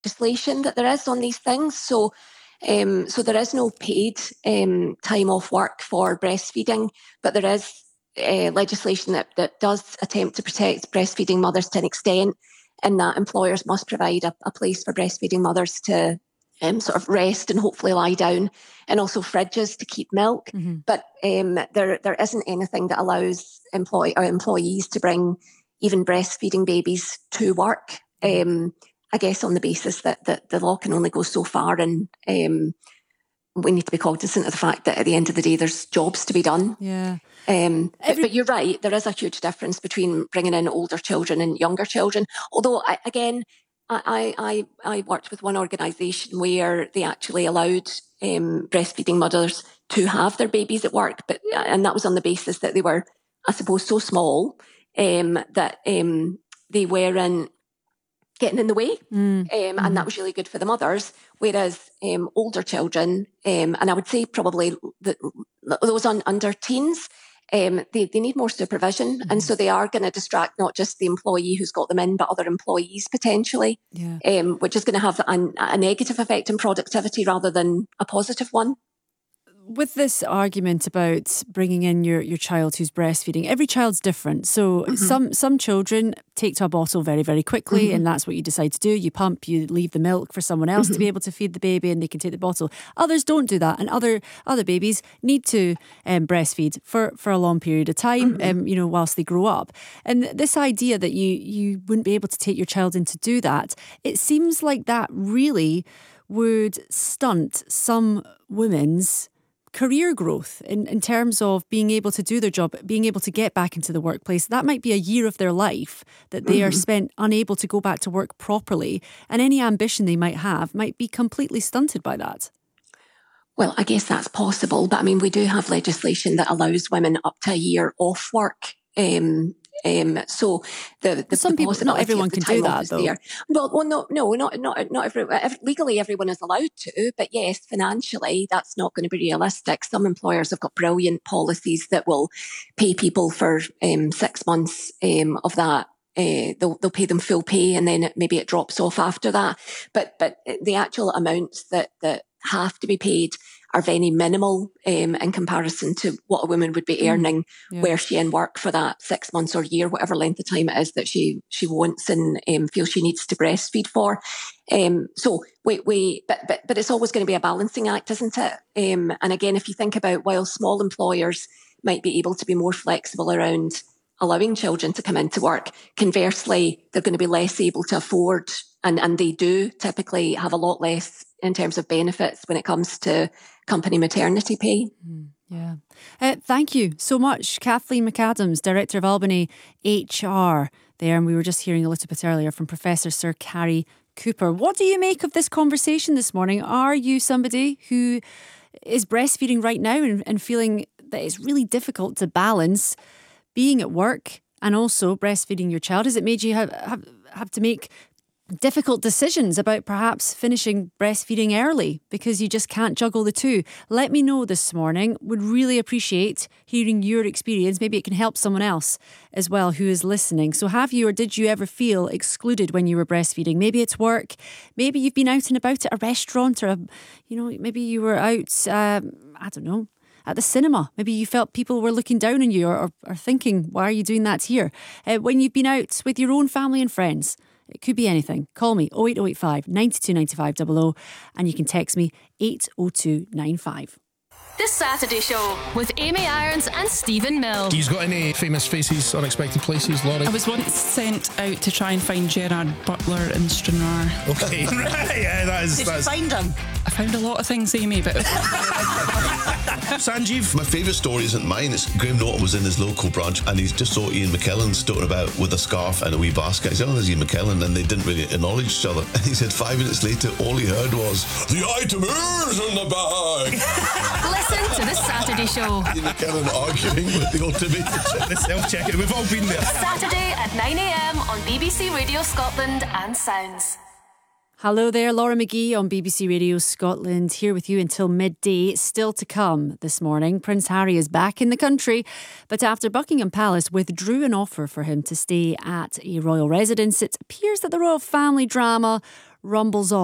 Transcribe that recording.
legislation that there is on these things. So there is no paid time off work for breastfeeding, but there is legislation that does attempt to protect breastfeeding mothers to an extent, in that employers must provide a place for breastfeeding mothers to sort of rest and hopefully lie down, and also fridges to keep milk. Mm-hmm. But there isn't anything that allows employees to bring even breastfeeding babies to work. I guess on the basis that the law can only go so far, and we need to be cognizant of the fact that at the end of the day, there's jobs to be done. Yeah. But you're right, there is a huge difference between bringing in older children and younger children. Although, I worked with one organisation where they actually allowed breastfeeding mothers to have their babies at work, and that was on the basis that they were, I suppose, so small that they weren't getting in the way, and that was really good for the mothers. Whereas older children, and I would say probably those under teens, they need more supervision, and so they are going to distract not just the employee who's got them in, but other employees potentially, which is going to have a negative effect on productivity rather than a positive one. With this argument about bringing in your child who's breastfeeding, every child's different. So some children take to a bottle very, very quickly, and that's what you decide to do. You pump, you leave the milk for someone else to be able to feed the baby, and they can take the bottle. Others don't do that, and other babies need to breastfeed for a long period of time, whilst they grow up. And this idea that you wouldn't be able to take your child in to do that, it seems like that really would stunt some women's career growth in terms of being able to do their job, being able to get back into the workplace. That might be a year of their life that they are spent unable to go back to work properly, and any ambition they might have might be completely stunted by that. Well, I guess that's possible, but I mean, we do have legislation that allows women up to a year off work. So some people, not everyone can do that, though. There. Well, not everyone. Legally, everyone is allowed to, but yes, financially, that's not going to be realistic. Some employers have got brilliant policies that will pay people for 6 months of that. They'll pay them full pay, and then maybe it drops off after that. But the actual amounts that have to be paid are very minimal in comparison to what a woman would be earning were she in work for that 6 months or year, whatever length of time it is that she wants and feels she needs to breastfeed for. But it's always going to be a balancing act, isn't it? And again, if you think about, while small employers might be able to be more flexible around allowing children to come into work, conversely, they're going to be less able to afford, and they do typically have a lot less in terms of benefits when it comes to company maternity pay. Thank you so much, Kathleen McAdams, Director of Albany HR there. And we were just hearing a little bit earlier from Professor Sir Carrie Cooper. What do you make of this conversation this morning? Are you somebody who is breastfeeding right now and feeling that it's really difficult to balance being at work and also breastfeeding your child? Has it made you have to make difficult decisions about perhaps finishing breastfeeding early because you just can't juggle the two? Let me know this morning. Would really appreciate hearing your experience. Maybe it can help someone else as well who is listening. So have you, or did you ever feel excluded when you were breastfeeding? Maybe it's work. Maybe you've been out and about at a restaurant, or maybe you were out, at the cinema. Maybe you felt people were looking down on you or thinking, why are you doing that here? When you've been out with your own family and friends. It could be anything. Call me 08085 92 95 00, and you can text me 80295. The Saturday Show with Amy Irons and Stephen Mill. Do you got any famous faces, unexpected places, Laurie? I was once sent out to try and find Gerard Butler in Stranraer. Okay, right, yeah, that is. Did you find him? I found a lot of things, Amy, but Sanjeev? My favourite story isn't mine. It's Graham Norton was in his local branch and he just saw Ian McKellen stoking about with a scarf and a wee basket. He said, "Oh, there's Ian McKellen," and they didn't really acknowledge each other. And he said 5 minutes later, all he heard was, "The item is in the bag." Listen to The Saturday Show. Ian McKellen arguing with the automated The self-checking. We've all been there. Saturday at 9 a.m. on BBC Radio Scotland and Sounds. Hello there, Laura McGee on BBC Radio Scotland, here with you until midday. Still to come this morning, Prince Harry is back in the country, but after Buckingham Palace withdrew an offer for him to stay at a royal residence, it appears that the royal family drama rumbles on.